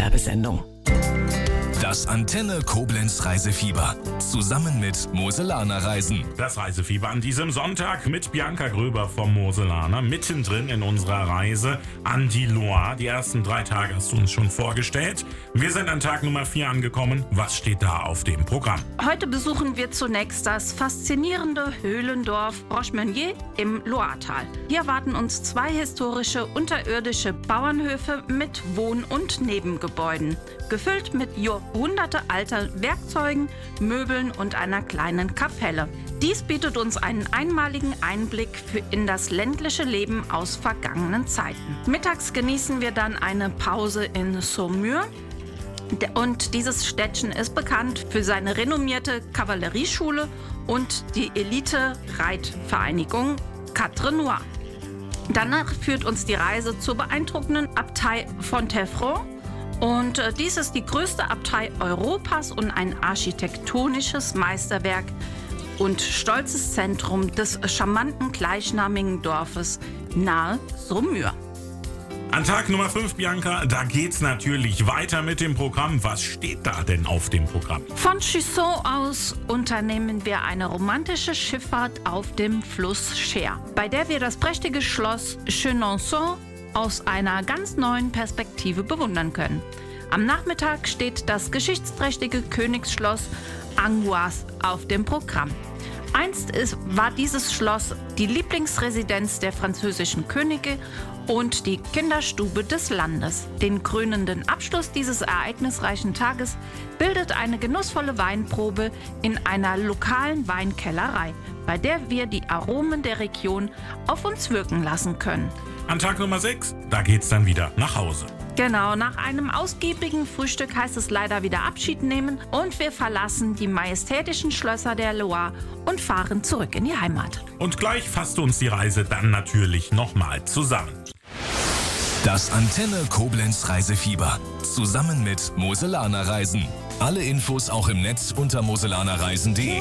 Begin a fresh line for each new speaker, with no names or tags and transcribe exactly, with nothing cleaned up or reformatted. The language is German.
Werbesendung.
Das Antenne Koblenz Reisefieber. Zusammen mit Moselaner Reisen.
Das Reisefieber an diesem Sonntag mit Bianca Gröber vom Moselaner. Mittendrin in unserer Reise an die Loire. Die ersten drei Tage hast du uns schon vorgestellt. Wir sind an Tag Nummer vier angekommen. Was steht da auf dem Programm?
Heute besuchen wir zunächst das faszinierende Höhlendorf Roche-Meunier im Loiretal. Hier warten uns zwei historische unterirdische Bauernhöfe mit Wohn- und Nebengebäuden. Gefüllt mit jahrhundertealter Werkzeugen, Möbeln und einer kleinen Kapelle. Dies bietet uns einen einmaligen Einblick für in das ländliche Leben aus vergangenen Zeiten. Mittags genießen wir dann eine Pause in Saumur. Und dieses Städtchen ist bekannt für seine renommierte Kavallerieschule und die Elite-Reitvereinigung Quatre Noirs. Danach führt uns die Reise zur beeindruckenden Abtei Fontevraud. Und äh, dies ist die größte Abtei Europas und ein architektonisches Meisterwerk und stolzes Zentrum des charmanten gleichnamigen Dorfes nahe Saumur.
An Tag Nummer fünf, Bianca, da geht's natürlich weiter mit dem Programm. Was steht da denn auf dem Programm?
Von Chisson aus unternehmen wir eine romantische Schifffahrt auf dem Fluss Cher, bei der wir das prächtige Schloss Chenonceau aus einer ganz neuen Perspektive bewundern können. Am Nachmittag steht das geschichtsträchtige Königsschloss Angouas auf dem Programm. Einst ist, war dieses Schloss die Lieblingsresidenz der französischen Könige und die Kinderstube des Landes. Den krönenden Abschluss dieses ereignisreichen Tages bildet eine genussvolle Weinprobe in einer lokalen Weinkellerei, bei der wir die Aromen der Region auf uns wirken lassen können.
An Tag Nummer sechs, da geht's dann wieder nach Hause.
Genau, nach einem ausgiebigen Frühstück heißt es leider wieder Abschied nehmen und wir verlassen die majestätischen Schlösser der Loire und fahren zurück in die Heimat.
Und gleich fasst uns die Reise dann natürlich nochmal zusammen.
Das Antenne Koblenz Reisefieber. Zusammen mit Moselaner Reisen. Alle Infos auch im Netz unter moselanerreisen punkt de.